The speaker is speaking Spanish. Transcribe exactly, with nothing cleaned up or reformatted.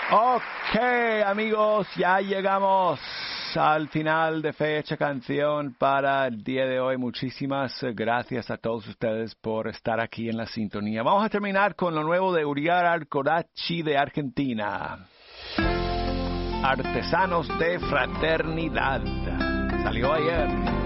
Ok, amigos, ya llegamos al final de Fecha Canción para el día de hoy. Muchísimas gracias a todos ustedes por estar aquí en la sintonía. Vamos a terminar con lo nuevo de Uriar Alcorachi de Argentina. Artesanos de Fraternidad. Salió ayer.